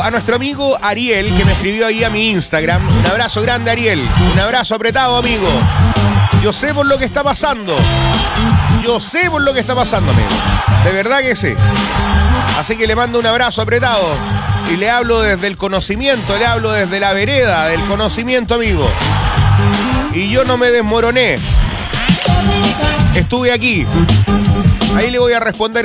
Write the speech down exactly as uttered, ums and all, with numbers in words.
a nuestro amigo Ariel, que me escribió ahí a mi Instagram. Un abrazo grande, Ariel. Un abrazo apretado, amigo. Yo sé por lo que está pasando. Yo sé por lo que está pasando, amigo. De verdad que sé. Así que le mando un abrazo apretado. Y le hablo desde el conocimiento, le hablo desde la vereda del conocimiento, amigo. Y yo no me desmoroné. Estuve aquí. Ahí le voy a responder